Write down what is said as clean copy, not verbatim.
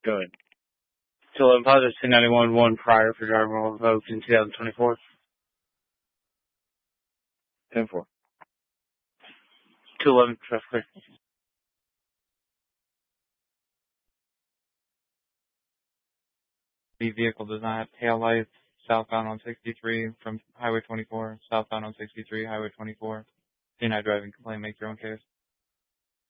Go ahead. 211 positive, 291, 1 prior for driver revoked in 2024. 10-4. 211, traffic clear. The vehicle does not have tail lights. Southbound on 63 from Highway 24. Southbound on 63, Highway 24. CNI driving complaint, make your own case.